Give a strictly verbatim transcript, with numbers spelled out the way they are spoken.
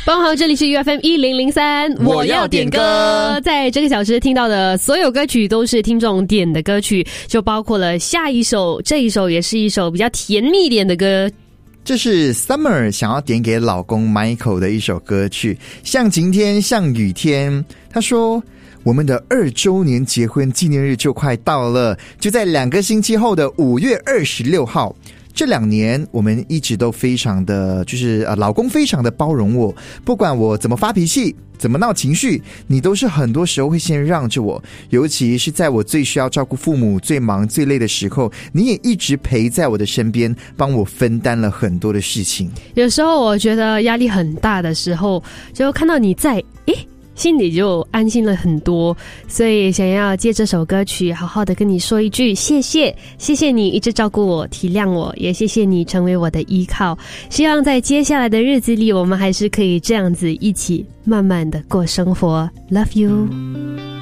帮好，这里是 U F M 一零零三， 我要点歌。 在这个小时听到的所有歌曲都是听众点的歌曲，就包括了下一首，这一首也是一首比较甜蜜一点的歌。 这是 Summer 想要点给老公 Michael 的一首歌曲，像晴天像雨天。他说我们的二周年结婚纪念日就快到了，就在两个星期后的五月二十六号。这两年我们一直都非常的就是呃，老公非常的包容我，不管我怎么发脾气怎么闹情绪，你都是很多时候会先让着我，尤其是在我最需要照顾父母最忙最累的时候，你也一直陪在我的身边，帮我分担了很多的事情。 有时候我觉得压力很大的时候，就看到你在诶心里就安心了很多，所以想要借这首歌曲好好的跟你说一句谢谢，谢谢你一直照顾我体谅我，也谢谢你成为我的依靠。希望在接下来的日子里我们还是可以这样子一起慢慢的过生活。 Love you。